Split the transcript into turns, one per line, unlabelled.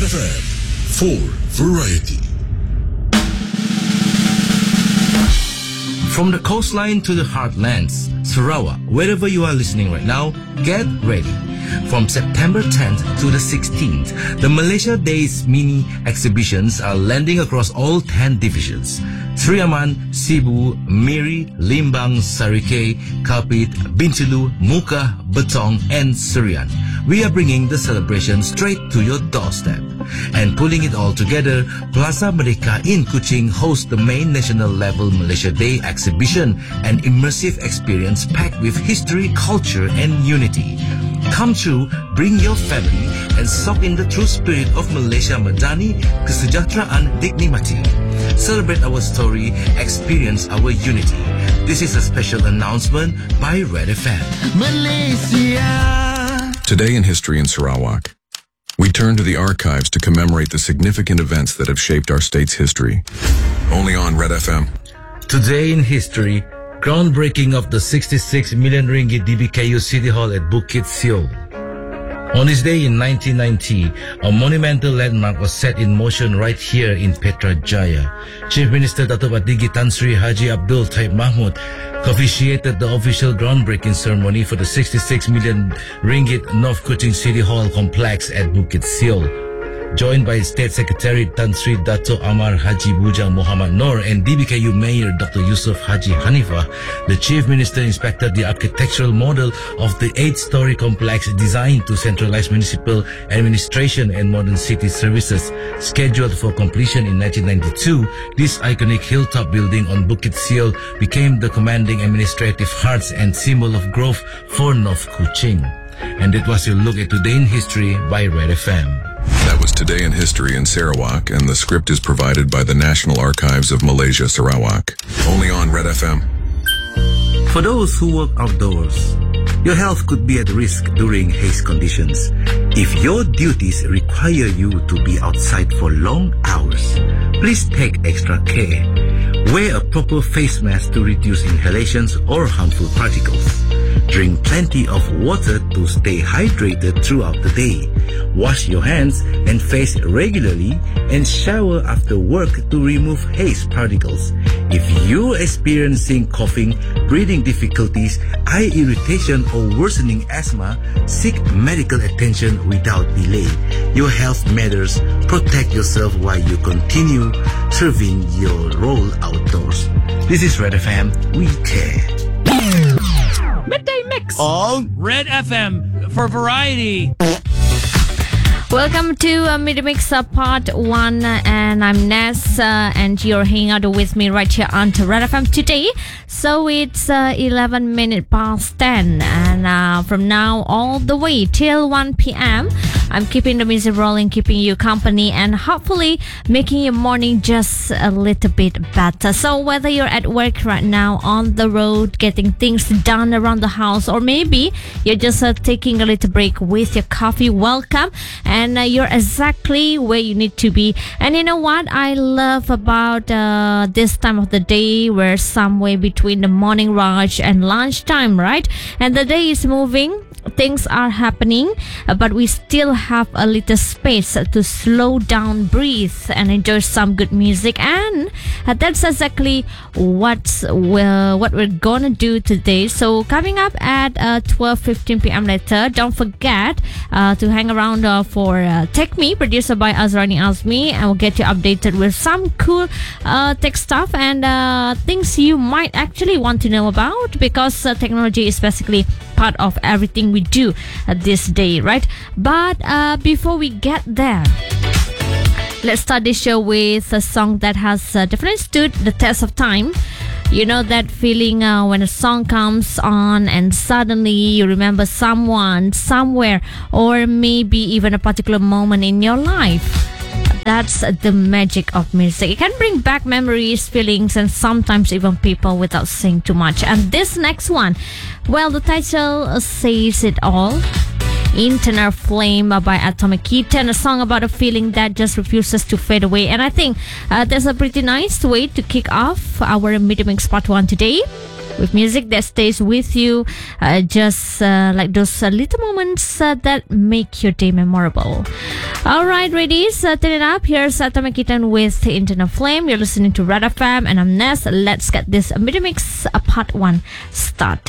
FM for variety.
From the coastline to the heartlands, Sarawak, wherever you are listening right now, get ready. From September 10th to the 16th, the Malaysia Days mini exhibitions are landing across all 10 divisions. Sri Aman, Sibu, Miri, Limbang, Sarikei, Kapit, Bintulu, Muka, Betong, and Serian. We are bringing the celebration straight to your doorstep. And pulling it all together, Plaza Merdeka in Kuching hosts the main national level Malaysia Day exhibition, an immersive experience packed with history, culture, and unity. Come true, bring your family, and soak in the true spirit of Malaysia Madani, Kesejahteraan Diknikmati. Celebrate our story, experience our unity. This is a special announcement by Red FM.
Malaysia.
Today in History in Sarawak, we turn to the archives to commemorate the significant events that have shaped our state's history. Only on Red FM.
Today in history, groundbreaking of the 66 million ringgit DBKU City Hall at Bukit Seol. On this day in 1990, a monumental landmark was set in motion right here in Petrajaya. Chief Minister Datuk Patigi Tan Sri Haji Abdul Taib Mahmud officiated the official groundbreaking ceremony for the 66 million ringgit North Kuching City Hall complex at Bukit Seol. Joined by State Secretary Tan Sri Dato' Amar Haji Bujang Muhammad Noor and DBKU Mayor Dr. Yusuf Haji Hanifah, the Chief Minister inspected the architectural model of the 8-story complex designed to centralize municipal administration and modern city services. Scheduled for completion in 1992, this iconic hilltop building on Bukit Seol became the commanding administrative hearts and symbol of growth for North Kuching. And it was your look at Today in History by Red FM.
That was Today in History in Sarawak, and the script is provided by the National Archives of Malaysia, Sarawak. Only on Red FM.
For those who work outdoors, your health could be at risk during haze conditions. If your duties require you to be outside for long hours, please take extra care. Wear a proper face mask to reduce inhalations or harmful particles. Drink plenty of water to stay hydrated throughout the day. Wash your hands and face regularly and shower after work to remove haze particles. If you're experiencing coughing, breathing difficulties, eye irritation or worsening asthma, seek medical attention without delay. Your health matters. Protect yourself while you continue serving your role outdoors. This is Red FM. We care.
Midday Mix
On
Red FM for variety.
Welcome to Midday Mix Part 1, and I'm Ness, and you're hanging out with me right here on Red FM today. So it's 11 minutes past 10, and from now all the way till 1 p.m. I'm keeping the music rolling, keeping you company, and hopefully making your morning just a little bit better. So whether you're at work right now, on the road, getting things done around the house, or maybe you're just taking a little break with your coffee, welcome. And you're exactly where you need to be. And you know what I love about this time of the day? We're somewhere between the morning rush and lunchtime, right? And the day is moving. Things are happening, but we still have a little space to slow down, breathe, and enjoy some good music. And that's exactly what we're gonna do today. So coming up at 12:15 p.m. later, don't forget to hang around for Tech Me, produced by Azrani Azmi, and we'll get you updated with some cool tech stuff and things you might actually want to know about, because technology is basically part of everything we do this day, right? But before we get there, let's start this show with a song that has definitely stood the test of time. You know that feeling when a song comes on and suddenly you remember someone, somewhere, or maybe even a particular moment in your life. That's the magic of music. It can bring back memories, feelings, and sometimes even people without saying too much. And this next one, well, the title says it all. Internal Flame by Atomic Kitten, a song about a feeling that just refuses to fade away. And I think that's a pretty nice way to kick off our Midday Mix Part 1 today. with music that stays with you, just like those little moments that make your day memorable. Alright, ladies, turn it up. Here's Atomic Kitten with Internal Flame. You're listening to Red FM, and I'm Ness. Let's get this Midi Mix Part 1 started.